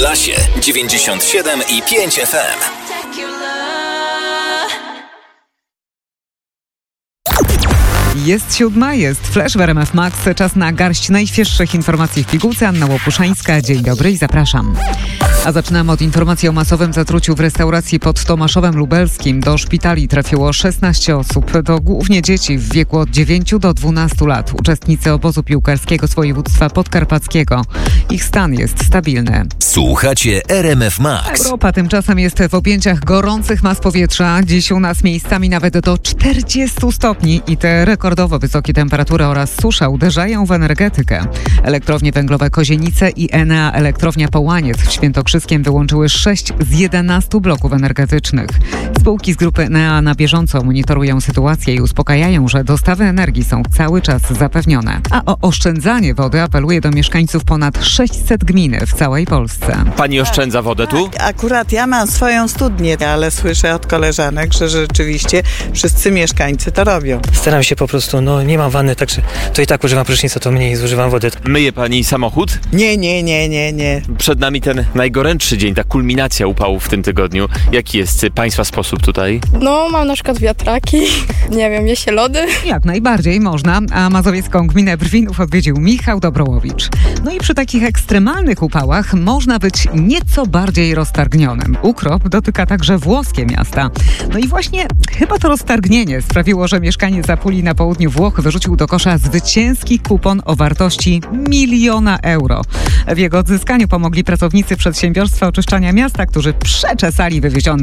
Lasie 97,5 FM. Jest 7, jest Flash w RMF Max. Czas na garść najświeższych informacji w pigułce. Anna Łopuszańska, dzień dobry i zapraszam. A zaczynamy od informacji o masowym zatruciu w restauracji pod Tomaszowem Lubelskim. Do szpitali trafiło 16 osób. To głównie dzieci w wieku od 9 do 12 lat. Uczestnicy obozu piłkarskiego z województwa podkarpackiego. Ich stan jest stabilny. Słuchacie RMF Max. Europa tymczasem jest w objęciach gorących mas powietrza. Dziś u nas miejscami nawet do 40 stopni i te rekordowo wysokie temperatury oraz susza uderzają w energetykę. Elektrownie węglowe Kozienice i Enea Elektrownia Połaniec w Świętokrzyskiem wyłączyły 6 z 11 bloków energetycznych. Spółki z grupy Enea na bieżąco monitorują sytuację i uspokajają, że dostawy energii są cały czas zapewnione. A o oszczędzanie wody apeluje do mieszkańców ponad 600 gmin w całej Polsce. Pani oszczędza wodę tu? Akurat ja mam swoją studnię, ale słyszę od koleżanek, że rzeczywiście wszyscy mieszkańcy to robią. Staram się po prostu, nie mam wanny, także to i tak używam prysznica, to mniej zużywam wody. Myje pani samochód? Nie. Przed nami ten najgorętszy dzień, ta kulminacja upałów w tym tygodniu. Jaki jest państwa sposób tutaj? Mam na przykład wiatraki, je się lody. Jak najbardziej można, a mazowiecką gminę Brwinów odwiedził Michał Dobrołowicz. I przy takich ekstremalnych upałach można być nieco bardziej roztargnionym. Ukrop dotyka także włoskie miasta. I właśnie chyba to roztargnienie sprawiło, że mieszkaniec Apulii na południu Włoch wyrzucił do kosza zwycięski kupon o wartości 1 000 000 euro. W jego odzyskaniu pomogli pracownicy przedsiębiorstwa oczyszczania miasta, którzy przeczesali wywieziony